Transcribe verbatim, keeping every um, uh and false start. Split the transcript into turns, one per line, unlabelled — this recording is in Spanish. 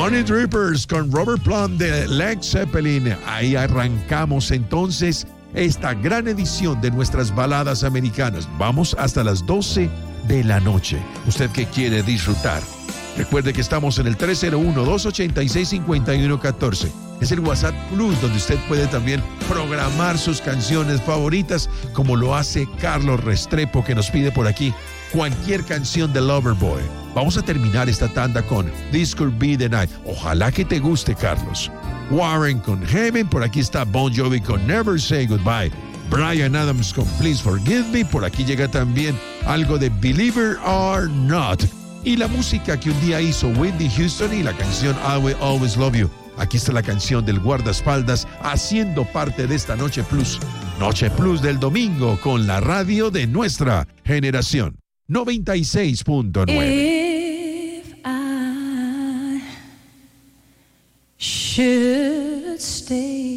Honey Drippers con Robert Plant de Led Zeppelin. Ahí arrancamos entonces esta gran edición de nuestras baladas americanas. Vamos hasta las doce de la noche. Usted que quiere disfrutar, recuerde que estamos en el tres cero uno, dos ocho seis, cinco uno uno cuatro. Es el WhatsApp Plus, donde usted puede también programar sus canciones favoritas, como lo hace Carlos Restrepo, que nos pide por aquí cualquier canción de Loverboy. Vamos a terminar esta tanda con This Could Be the Night. Ojalá que te guste, Carlos. Warren con Heaven. Por aquí está Bon Jovi con Never Say Goodbye. Bryan Adams con Please Forgive Me. Por aquí llega también algo de Believer or Not. Y la música que un día hizo Whitney Houston y la canción I Will Always Love You. Aquí está la canción del guardaespaldas haciendo parte de esta Noche Plus. Noche Plus del domingo con la radio de nuestra generación. noventa y seis punto nueve.
If I should stay